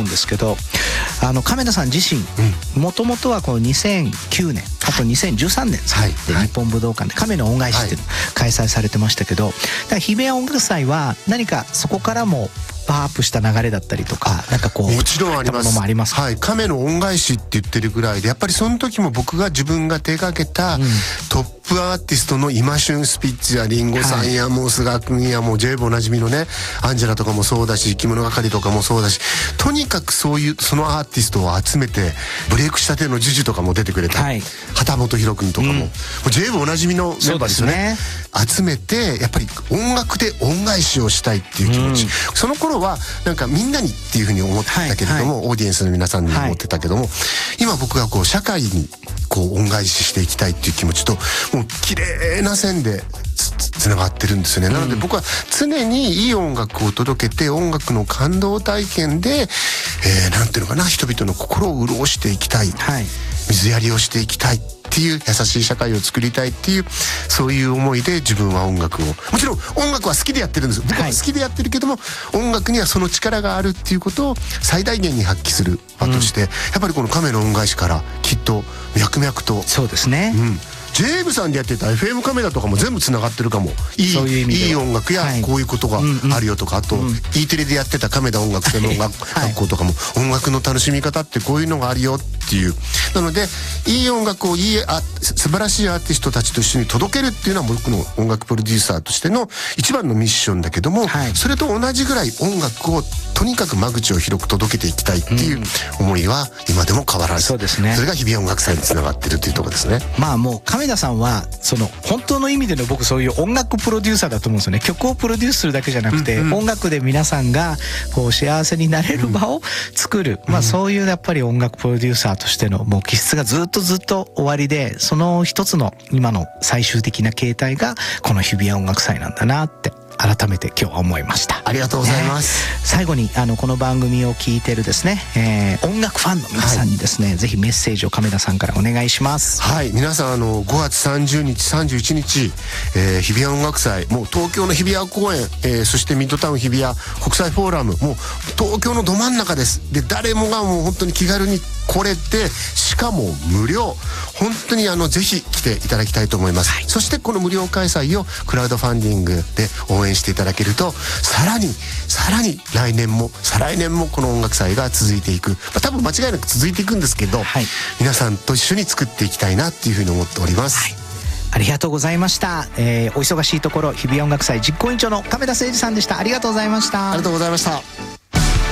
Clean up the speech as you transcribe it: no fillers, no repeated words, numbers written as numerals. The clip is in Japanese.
ですけど、亀田さん自身もともとはこの2009年あと2013年で日本武道館で亀の恩返しっていうの開催されてましたけど、だから日比谷音楽祭は何かそこからもパワーアップした流れだったりとか、なんかこうもちろんあります。 ものもありますか？ はい、亀の恩返しって言ってるぐらいで、やっぱりその時も僕が自分が手掛けたトップアーティストの今旬スピッツやリンゴさんやもう菅君やもう J ボおなじみのねアンジェラとかもそうだし、着物係とかもそうだし、とにかくそういうそのアーティストを集めてブレイクしたてのジュジュとかも出てくれた、旗本博君とかも、もう J ボおなじみのメンバーですよね。集めてやっぱり音楽で恩返しをしたいっていう気持ち、その頃はなんかみんなにっていうふうに思ってたけれども、オーディエンスの皆さんに思ってたけども、今僕がこう社会にこう恩返ししていきたいっていう気持ちともう綺麗な線でつながってるんですよね。なので僕は常にいい音楽を届けて、音楽の感動体験で、なんていうのかな、人々の心を潤していきたい、水やりをしていきたいっていう、優しい社会を作りたいっていう、そういう思いで自分は音楽を、もちろん音楽は好きでやってるんです。僕は好きでやってるけども、音楽にはその力があるっていうことを最大限に発揮する場として、やっぱりこの亀の恩返しからきっと脈々と、 そうですね、 ジェーブさんでやってた FM カメラとかも全部つながってるかも。いい音楽やこういうことがあるよとか、あと E テレでやってた亀田音楽専門学校とかも、音楽の楽しみ方ってこういうのがあるよっていう。なのでいい音楽を素晴らしいアーティストたちと一緒に届けるっていうのは僕の音楽プロデューサーとしての一番のミッションだけども、それと同じぐらい音楽をとにかく間口を広く届けていきたいっていう思いは今でも変わらず、そうですね、それが日比谷音楽祭につながってるというところですね。 まあもう亀田さんはその本当の意味での僕そういう音楽プロデューサーだと思うんですよね。曲をプロデュースするだけじゃなくて、音楽で皆さんがこう幸せになれる場を作る、まあそういうやっぱり音楽プロデューサーとしてのもう気質がずっと終わりで、その一つの今の最終的な形態がこの日比谷音楽祭なんだなって改めて今日は思いました。 ありがとうございます。 最後にこの番組を聞いてるですね、音楽ファンの皆さんにですね、ぜひメッセージを亀田さんからお願いします。 はい、皆さん5月30日31日、日比谷音楽祭、もう東京の日比谷公園、そしてミッドタウン日比谷国際フォーラム、もう東京のど真ん中です。で誰もがもう本当に気軽に来れて、しかも無料、本当にぜひ来ていただきたいと思います、そしてこの無料開催をクラウドファンディングで応援していただけると、さらに来年も再来年もこの音楽祭が続いていく、多分間違いなく続いていくんですけど、皆さんと一緒に作っていきたいなっていうふうに思っております。 ありがとうございました。お忙しいところ日比谷音楽祭実行委員長の亀田誠二さんでした。ありがとうございました。 ありがとうございました。